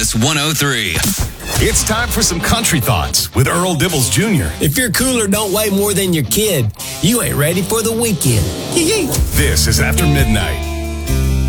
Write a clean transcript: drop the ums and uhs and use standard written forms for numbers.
Kiss 103. It's time for some country thoughts with Earl Dibbles Jr. If your cooler don't weigh more than your kid, you ain't ready for the weekend. This is After Midnight.